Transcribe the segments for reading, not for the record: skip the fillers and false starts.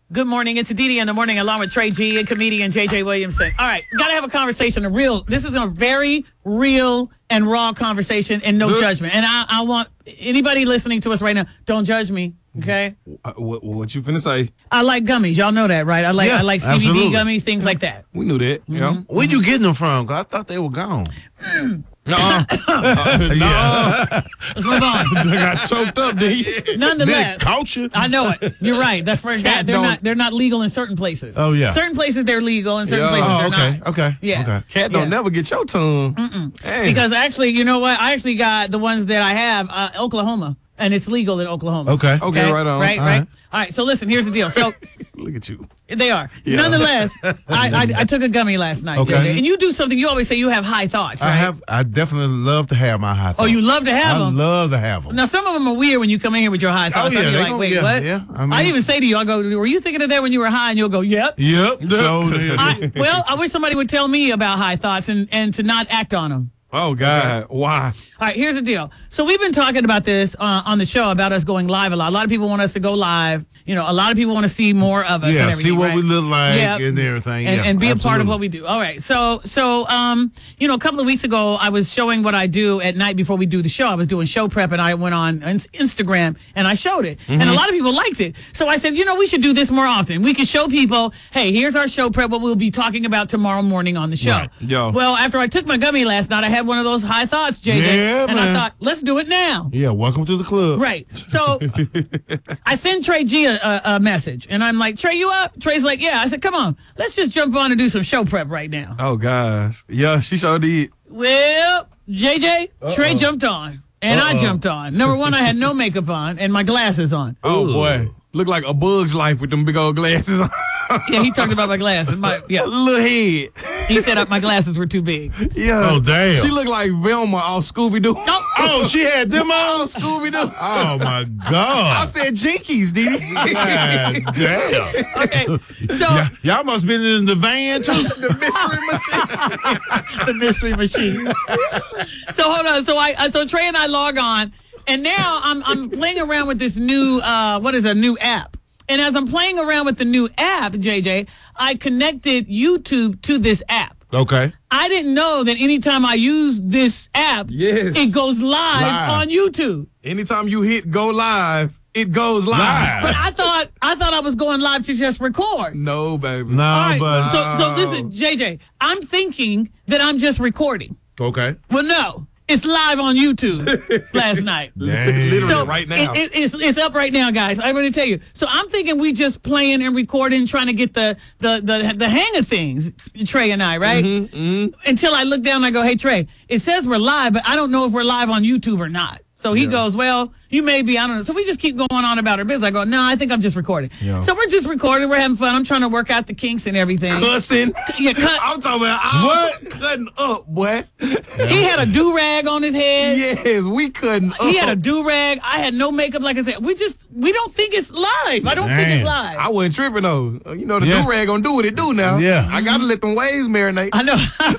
Good morning. It's Didi in the morning along with Trey G and comedian JJ Williamson. All right. Got to have a conversation. This is a very real and raw conversation and no judgment. And I want anybody listening to us right now, don't judge me. Okay. What you finna say? I like gummies. Y'all know that, right? I like CBD absolutely. gummies, things like that. We knew that. Mm-hmm. Yeah. Where you getting them from? 'Cause I thought they were gone. No. Let's move on. I got choked up, did you? Nonetheless, They caught you? I know it. You're right. That's for that. They're not legal in certain places. Oh, yeah. Certain places they're legal, and certain places Oh, they're not. okay. Yeah. Okay. Cat don't never get your tongue. Dang. Because actually, you know what? I actually got the ones that I have, Oklahoma, and it's legal in Oklahoma. Okay. Okay, right on. Right. All right. So listen, here's the deal. So Look at you. they are. Yeah. Nonetheless, I took a gummy last night, Okay. JJ. And you do something. You always say you have high thoughts, right? I definitely love to have my high thoughts. Oh, you love to have I them. love to have them. Now, some of them are weird when you come in here with your high thoughts. yeah, I'll be they like, gon- wait, yeah, what? yeah. I mean- I even say to you, I go, were you thinking of that when you were high? And you'll go, yep. Yep. So I wish somebody would tell me about high thoughts and to not act on them. Oh, God. Why? All right, here's the deal. So we've been talking about this on the show about us going live a lot. A lot of people want us to go live. You know, a lot of people want to see more of us. yeah, and everything, see what right? we look like Yep. and everything. And be a part of absolutely. what we do. All right. So a couple of weeks ago, I was showing what I do at night before we do the show. I was doing show prep, and I went on Instagram and I showed it, and a lot of people liked it. So I said, we should do this more often. We could show people, hey, here's our show prep, what we'll be talking about tomorrow morning on the show. Right. Yo. Well, after I took my gummy last night, I had one of those high thoughts, JJ, Yeah, and I man. thought, let's do it now. Yeah, welcome to the club. Right. So I sent Trey G a message, and I'm like, Trey, you up? Trey's like, yeah. I said, come on, let's just jump on and do some show prep right now. Oh, gosh. Yeah, she sure did. Well, JJ, Trey jumped on, and I jumped on. Number one, I had no makeup on and my glasses on. Oh, Ooh. boy. Look like a bug's life with them big old glasses on. Yeah, he talked about my glasses. Little head. He said my glasses were too big. Yeah. Oh, damn. She looked like Velma off Scooby-Doo. Oh, she had them on? Scooby-Doo. Oh, my I God. said Jinkies, Didi. God damn. Okay, so Y'all must have been in the van, too. The mystery machine. the mystery machine. So hold on. So Trey and I log on, and now I'm playing around with this new new app. And as I'm playing around with the new app, JJ, I connected YouTube to this app. Okay. I didn't know that anytime I use this app, Yes. it goes live on YouTube. Anytime you hit go live, it goes live. But I thought I was going live to just record. No, baby. No, All right, but... so listen, JJ, I'm thinking that I'm just recording. Okay. Well, no, it's live on YouTube last night. Dang. Literally So right now. it's up right now, guys. I'm going to tell you. So I'm thinking we just playing and recording, trying to get the hang of things, Trey and I, right? Until I look down and I go, hey, Trey, it says we're live, but I don't know if we're live on YouTube or not. So he goes, well, you may be, I don't know. So we just keep going on about our business. I go, no, I think I'm just recording. Yeah. So we're just recording. We're having fun. I'm trying to work out the kinks and everything. Cussing. Yeah, I'm talking about cutting up, boy. He had a do-rag on his head. Yes, we cutting up. He had a do-rag. I had no makeup. Like I said, we don't think it's live. I don't think it's Man. live. I wasn't tripping though. You know the Yeah. do-rag gonna do what it do now. Yeah. I gotta let them waves marinate. I know.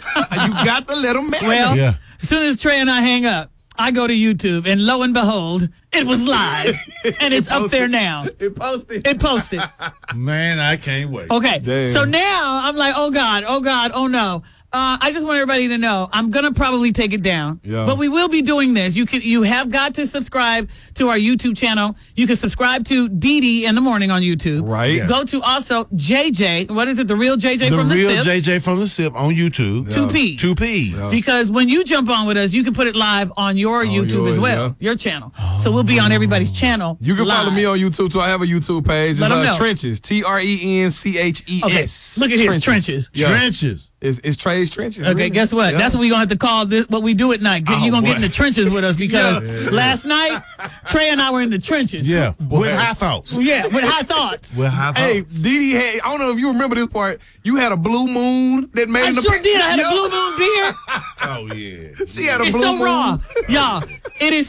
You got to let them marinate. Well, Yeah. as soon as Trey and I hang up, I go to YouTube, and lo and behold, it was live, and it's up there now. It posted. It posted. Man, I can't wait. Okay, Damn. so now I'm like, oh God, oh no. I just want everybody to know I'm gonna probably take it down, Yeah. but we will be doing this. You have got to subscribe to our YouTube channel. You can subscribe to Didi in the morning on YouTube. Right. Yeah. Go to also JJ. What is it? The real JJ The from the real SIP. JJ from the SIP on YouTube. Two P's. 2 P's. Because when you jump on with us, you can put it live on your YouTube as yours, well, yeah. your channel. So we'll be on everybody's channel. You can follow live. me on YouTube too. I have a YouTube page. It's Let 'em know. Trenches. TRENCHES. Okay, look at his trenches. Yeah. Trenches. It's Trey's Trenches. Okay, really. guess what? Yeah. That's what we're going to have to call this, what we do at night. You're going to get in boy. the trenches with us because last night, Trey and I were in the trenches. Yeah. With high thoughts. Yeah, with high thoughts. With high Hey, thoughts. Didi had, I don't know if you remember this part. You had a blue moon that made I the sure did. I had a Yo, blue moon beer. Oh, yeah. She had a It's blue so moon. raw. Y'all, it is